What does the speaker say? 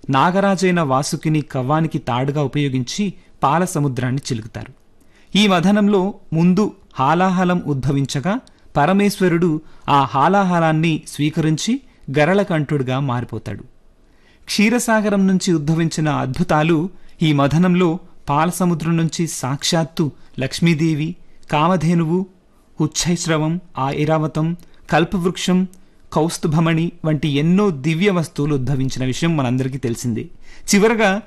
నాగరాజైన వాసుకిని కవ్వానికి తాడుగా ఉపయోగించి పాల సముద్రాన్ని చిలుకుతారు. ఈ మథనంలో ముందు హాలాహలం ఉద్భవించగా పరమేశ్వరుడు ఆ హాలాహలాన్ని స్వీకరించి గరళకంఠుడుగా మారిపోతాడు. క్షీరసాగరం నుంచి ఉద్భవించిన అద్భుతాలు ఈ మథనంలో పాలసముద్రం నుంచి సాక్షాత్తు లక్ష్మీదేవి, కామధేనువు, ఉచ్ఛైశ్రవం, ఐరావతం, కల్పవృక్షం, కౌస్తుభమణి వంటి ఎన్నో దివ్య వస్తువులు ఉద్భవించిన విషయం మనందరికీ తెలిసిందే. చివరగా